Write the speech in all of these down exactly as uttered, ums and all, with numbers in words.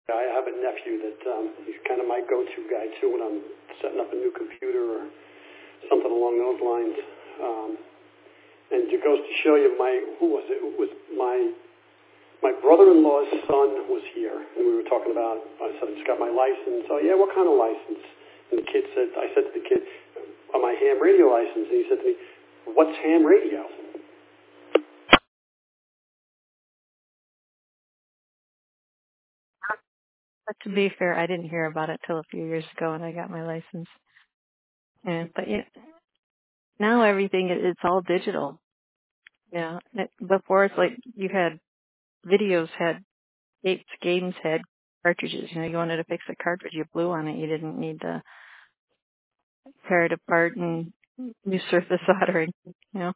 I have a nephew that um, he's kind of my go-to guy too when I'm setting up a new computer or something along those lines. Um, and it goes to show you, my who was it? It was my my brother-in-law's son was here, and we were talking about. I said I just got my license. Oh yeah, what kind of license? And the kid said, I said to the kid, on my ham radio license, and he said to me, what's ham radio? But to be fair, I didn't hear about it till a few years ago when I got my license. Yeah, but yeah, now everything it- it's all digital. Yeah, it, before it's like you had videos had games, games had cartridges. You know, you wanted to fix a cartridge, you blew on it. You didn't need to tear it apart and do surface soldering. You know.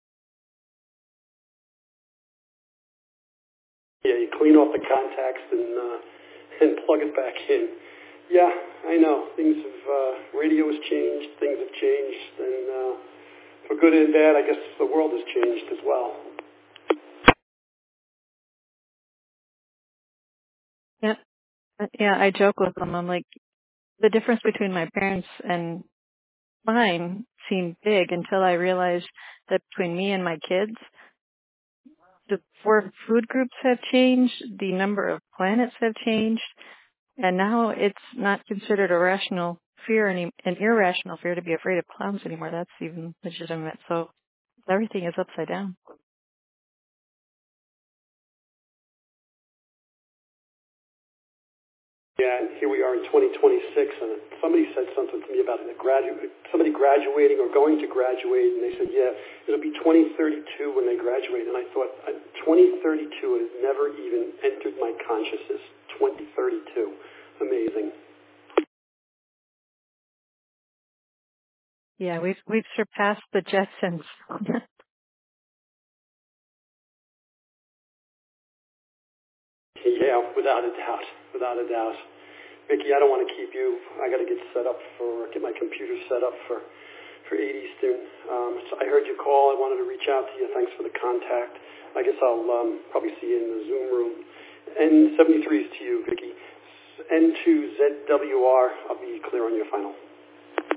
Yeah, you clean off the contacts and uh, and plug it back in. Yeah, I know. Things have, uh, radio has changed, things have changed, and uh, for good and bad, I guess the world has changed as well. Yeah, yeah. I joke with them. I'm like, the difference between my parents and mine seemed big until I realized that between me and my kids, the four food groups have changed, the number of planets have changed, and now it's not considered a rational fear, any, an irrational fear to be afraid of clowns anymore. That's even legitimate. So everything is upside down. Yeah, and here we are in twenty twenty-six, and somebody said something to me about a graduate, somebody graduating or going to graduate, and they said, yeah, it'll be twenty thirty-two when they graduate. And I thought, uh, twenty thirty-two has never even entered my consciousness. twenty thirty-two. Amazing. Yeah, we've we've surpassed the Jetsons. Yeah, without a doubt, without a doubt. Vicki, I don't want to keep you. I got to get set up for, get my computer set up for, for eight Eastern. Um, so I heard you call. I wanted to reach out to you. Thanks for the contact. I guess I'll um, probably see you in the Zoom room. N seventy-three is to you, Vicki. N two Z W R, I'll be clear on your final.